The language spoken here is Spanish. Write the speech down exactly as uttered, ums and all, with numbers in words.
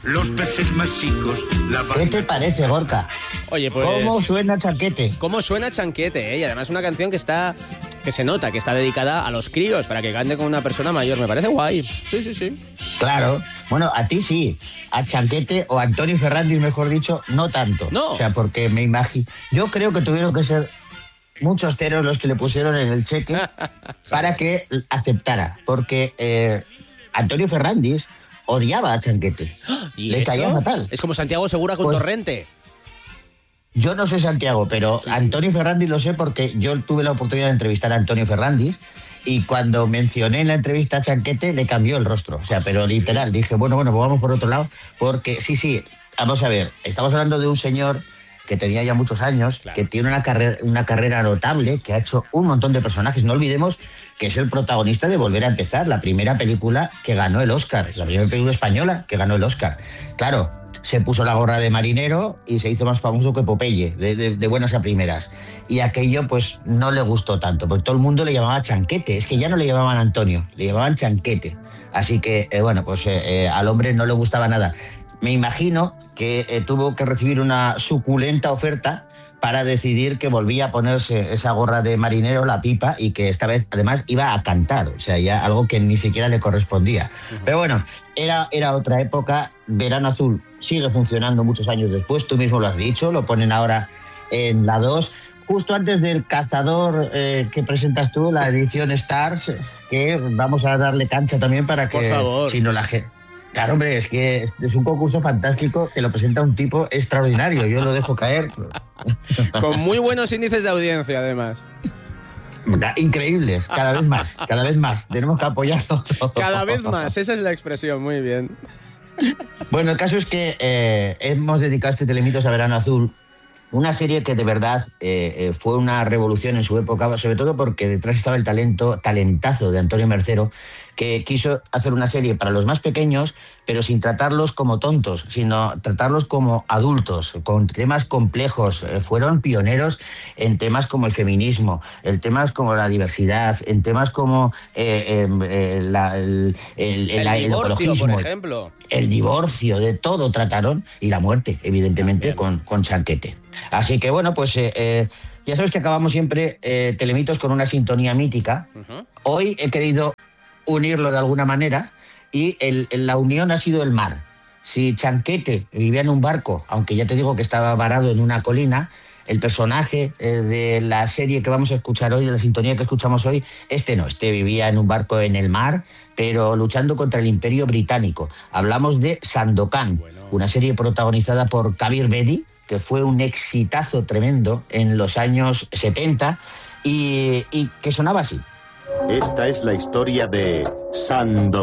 los peces más chicos. La ¿Qué te parece, Gorka? Oye, pues... ¿Cómo suena Chanquete? ¿Cómo suena Chanquete, eh? Y además una canción que está... que se nota que está dedicada a los críos, para que cante con una persona mayor. Me parece guay. Sí, sí, sí. Claro. Bueno, a ti sí. A Chanquete o a Antonio Ferrandis, mejor dicho, no tanto. No. O sea, porque me imagino... Yo creo que tuvieron que ser muchos ceros los que le pusieron en el cheque para que aceptara. Porque eh, Antonio Ferrandis odiaba a Chanquete. ¿Y le eso? caía fatal. Es como Santiago Segura con Pues, Torrente. Yo no sé Santiago, pero Sí, sí. Antonio Ferrandis lo sé porque yo tuve la oportunidad de entrevistar a Antonio Ferrandis y cuando mencioné en la entrevista a Chanquete le cambió el rostro. O sea, pero literal, dije, bueno, bueno, pues vamos por otro lado, porque sí, sí, vamos a ver, estamos hablando de un señor que tenía ya muchos años, Claro. que tiene una carrera, una carrera notable, que ha hecho un montón de personajes. No olvidemos que es el protagonista de Volver a Empezar, la primera película que ganó el Oscar, la primera película española que ganó el Oscar. Claro, se puso la gorra de marinero y se hizo más famoso que Popeye, de, de, de buenas a primeras. Y aquello pues no le gustó tanto, porque todo el mundo le llamaba Chanquete. Es que ya no le llamaban Antonio, le llamaban Chanquete. Así que, eh, bueno, pues eh, eh, al hombre no le gustaba nada. Me imagino que eh, tuvo que recibir una suculenta oferta para decidir que volvía a ponerse esa gorra de marinero, la pipa, y que esta vez además iba a cantar, o sea, ya algo que ni siquiera le correspondía. Uh-huh. Pero bueno, era, era otra época. Verano Azul sigue funcionando muchos años después, tú mismo lo has dicho, lo ponen ahora en la dos, justo antes del Cazador eh, que presentas tú, la edición Stars, que vamos a darle cancha también para que... Por favor. Si no la gente... Claro, hombre, es que es un concurso fantástico que lo presenta un tipo extraordinario. Yo lo dejo caer. Con muy buenos índices de audiencia, además. Increíbles, cada vez más, cada vez más. Tenemos que apoyarlo todo. Cada vez más, esa es la expresión, muy bien. Bueno, el caso es que eh, hemos dedicado este Telemitos a Verano Azul, una serie que de verdad eh, eh, fue una revolución en su época, sobre todo porque detrás estaba el talento, talentazo de Antonio Mercero, que quiso hacer una serie para los más pequeños, pero sin tratarlos como tontos, sino tratarlos como adultos, con temas complejos. Eh, fueron pioneros en temas como el feminismo, en temas como la diversidad, en temas como eh, eh, la, el, el, el, el divorcio, el ecologismo, por ejemplo. El divorcio, de todo trataron, y la muerte, evidentemente, con, con Chanquete. Así que, bueno, pues... Eh, eh, ya sabes que acabamos siempre eh, Telemitos con una sintonía mítica. Uh-huh. Hoy he querido unirlo de alguna manera y el, el, la unión ha sido el mar. Si Chanquete vivía en un barco, aunque ya te digo que estaba varado en una colina, el personaje eh, de la serie que vamos a escuchar hoy, de la sintonía que escuchamos hoy, este no, este vivía en un barco en el mar, pero luchando contra el Imperio Británico. Hablamos de Sandokan, bueno. Una serie protagonizada por Kabir Bedi, que fue un exitazo tremendo en los años setenta y, y que sonaba así. Esta es la historia de Sandokan.